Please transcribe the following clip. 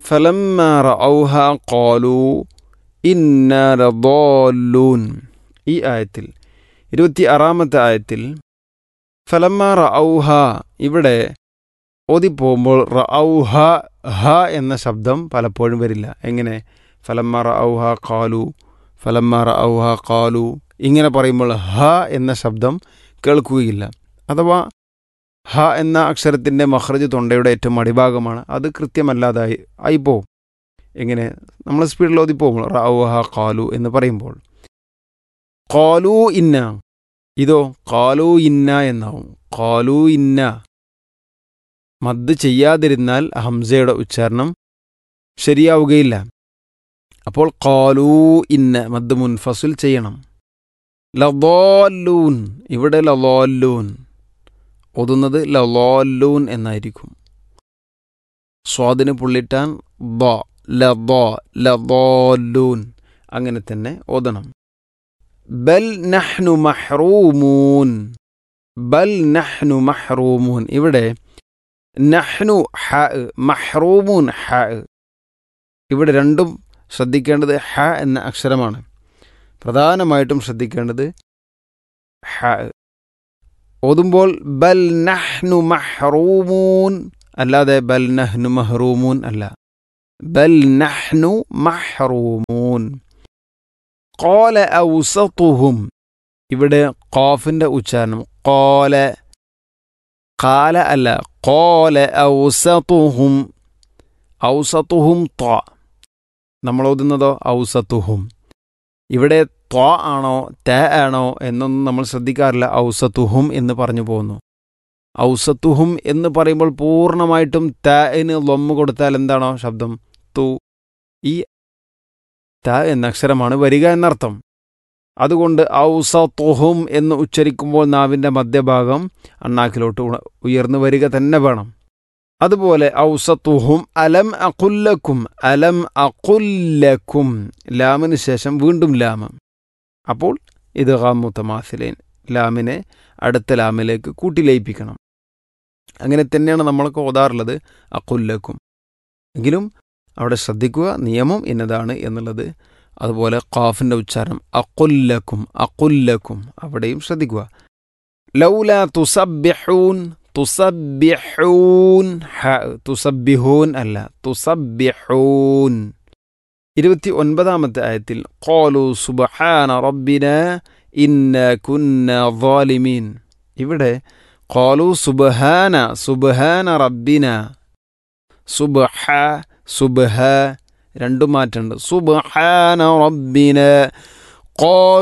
ഫലമ്മാ റഔഹ ഖാലൂ ഇന്നാ ലദാല്ലൂൻ. ഈ ആയത്തിൽ 26-ാമത്തെ ആയത്തിൽ ഫലമ്മാ റഔഹ, ഇവിടെ ഓതിപ്പോകുമ്പോൾ റഔഹ ഹ എന്ന ശബ്ദം പലപ്പോഴും വരില്ല. എങ്ങനെ? ഫലമ്മാ റഔഹ ഖാലൂ, ഫലമ്മാ റഔഹ ഖാലൂ, ഇങ്ങനെ പറയുമ്പോൾ ഹ എന്ന ശബ്ദം കേൾക്കുകയില്ല. അഥവാ ഹ എന്ന അക്ഷരത്തിൻ്റെ മഖ്റജ് തൊണ്ടയുടെ ഏറ്റവും അടിഭാഗമാണ്. അത് കൃത്യമല്ലാതായി ആയിപ്പോവും. എങ്ങനെ? നമ്മൾ സ്പീഡിൽ ഓതിപ്പോകുമ്പോൾ റഔഹ ഖാലൂ എന്ന് പറയുമ്പോൾ ഖാലൂ ഇന്ന, ഇതോ ഖാലൂ ഇന്ന എന്നാവും. ഖാലൂ ഇന്ന. മദ് ചെയ്യാതിരുന്നാൽ ഹംസയുടെ ഉച്ചാരണം ശരിയാവുകയില്ല. അപ്പോൾ ഖാലൂ ഇന്ന മദ് മുൻഫസിൽ ചെയ്യണം. ലദാല്ലൂൻ, ഇവിടെ ലദാല്ലൂൻ ഓതുന്നത് ലദാല്ലൂൻ എന്നായിരിക്കും. സ്വാദിന് പുള്ളിട്ടാൻ ദ, ലദാല്ലൂൻ, അങ്ങനെ തന്നെ ഓതണം. ബൽ നഹ്നു മഹ്റൂമൂൻ, ബൽ നഹ്നു മഹ്റൂമൂൻ, ഇവിടെ നഹ്നു ഹ, മഹ്റൂമൂൻ ഹ. ഇവിടെ രണ്ടും ശ്രദ്ധിക്കേണ്ടത് ഹ എന്ന അക്ഷരമാണ്. പ്രധാനമായിട്ടും ശ്രദ്ധിക്കേണ്ടത് ഹ. ഓതുമ്പോൾ ബൽ നഹ്നു മഹ്റൂമൂൻ അല്ലാതെ ബൽ നഹ്നു മഹ്റൂമൂൻ അല്ല. ബൽ നഹ്നു മഹ്റൂമൂൻ. ഖാല ഔസതുഹും, ഇവിടെ ഖാഫിൻ്റെ ഉച്ചാരണം ഖാല, ഖാല അല്ല, ഖാല ഔസതുഹും. ഔസതുഹും ത്വ, നമ്മൾ ഓതുന്നതോ ഔസതുഹും. ഇവിടെ ത്വ ആണോ ത ആണോ എന്നൊന്നും നമ്മൾ ശ്രദ്ധിക്കാറില്ല. ഔസതുഹും എന്ന് പറഞ്ഞു പോകുന്നു. ഔസതുഹും എന്ന് പറയുമ്പോൾ പൂർണ്ണമായിട്ടും തന് ലൊമ്മ് കൊടുത്താൽ എന്താണോ ശബ്ദം? തു. ഈ ത എന്ന അക്ഷരമാണ് വരിക എന്നർത്ഥം. അതുകൊണ്ട് ഔസതുഹും എന്ന് ഉച്ചരിക്കുമ്പോൾ നാവിൻ്റെ മധ്യഭാഗം അണ്ണാക്കിലോട്ട് ഉയർന്നു വരിക തന്നെ വേണം. അതുപോലെ ഔസതുഹും അലം അഖുല്ലക്കും, അലം അഖുല്ലക്കും, ലാമിന് ശേഷം വീണ്ടും ലാമം. അപ്പോൾ ഇദ്ഗാം മുതമാസിലൈൻ, ലാമിനെ അടുത്ത ലാമിലേക്ക് കൂട്ടി ലയിപ്പിക്കണം. അങ്ങനെ തന്നെയാണ് നമ്മളൊക്കെ ഓതാറുള്ളത് അഖുല്ലക്കും. എങ്കിലും അവിടെ ശ്രദ്ധിക്കുക, നിയമം ഇന്നതാണ് എന്നുള്ളത്. അതുപോലെ ഖാഫിൻ്റെ ഉച്ചാരണം അഖുല്ലക്കും, അഖുല്ലക്കും, അവിടെയും ശ്രദ്ധിക്കുക. ലൗലാ തുസബ്ബിഹൂൻ, തുസബ്ബിഹൂൻ ഹ, തുസബ്ബിഹൂൻ അല്ല, തുസബ്ബിഹൂൻ. 29-ാമത്തെ ആയത്തിൽ ഖാലൂ സുബ്ഹാന റബ്ബിനാ ഇന്നാ കുന്നാ ളാലിമീൻ. ഇവിടെ ഖാലൂ സുബ്ഹാന, സുബ്ഹാന റബ്ബിനാ, സുബ്ഹ, സുബ്ഹ രണ്ടും മാറ്റുണ്ട്. സുബ്ഹാന റബ്ബിനാ